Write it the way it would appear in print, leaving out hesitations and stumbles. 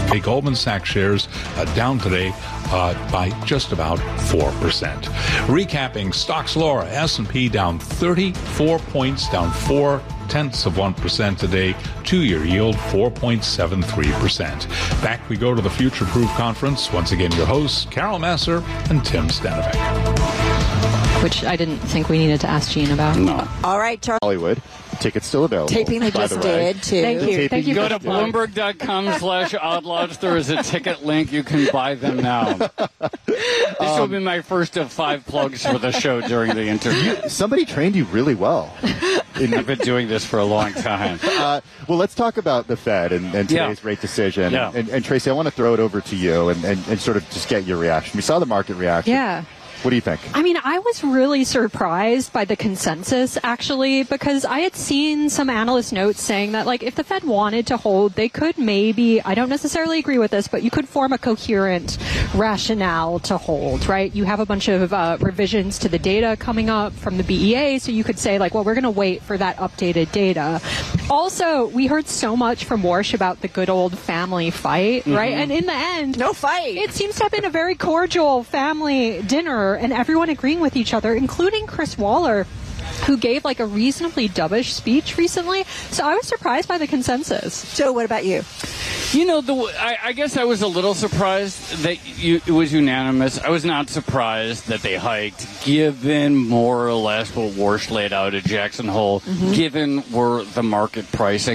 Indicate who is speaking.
Speaker 1: Hey, Goldman Sachs shares down today by just about 4%. Recapping stocks, Laura, S&P down 34 points, down 0.4% today. 2-year yield 4.73%. Back we go to the Future Proof Conference. Once again, your hosts, Carol Massar and Tim Stanovic.
Speaker 2: Which I didn't think we needed to ask Gene about.
Speaker 3: No.
Speaker 4: All right, Charlie.
Speaker 3: Hollywood. Tickets still available.
Speaker 4: Taping they just did, too.
Speaker 2: Thank you. Thank you.
Speaker 5: Go to Bloomberg.com/outlaws. There is a ticket link. You can buy them now. This will be my first of 5 plugs for the show during the interview.
Speaker 3: Somebody trained you really well.
Speaker 5: I've been doing this for a long time.
Speaker 3: Well, let's talk about the Fed and today's rate decision.
Speaker 5: Yeah.
Speaker 3: And Tracy, I want to throw it over to you and sort of just get your reaction. We saw the market reaction.
Speaker 2: Yeah.
Speaker 3: What do you think?
Speaker 2: I mean, I was really surprised by the consensus, actually, because I had seen some analyst notes saying that, like, if the Fed wanted to hold, they could maybe, I don't necessarily agree with this, but you could form a coherent rationale to hold, right? You have a bunch of revisions to the data coming up from the BEA, so you could say, like, well, we're going to wait for that updated data. Also, we heard so much from Warsh about the good old family fight, right? And in the end,
Speaker 4: No fight.
Speaker 2: it seems to have been a very cordial family dinner, and everyone agreeing with each other, including Chris Waller, who gave like a reasonably dovish speech recently. So I was surprised by the consensus.
Speaker 4: Joe, what about you?
Speaker 5: You know, I guess I was a little surprised that it was unanimous. I was not surprised that they hiked, given more or less what Warsh laid out at Jackson Hole, given where the market pricing.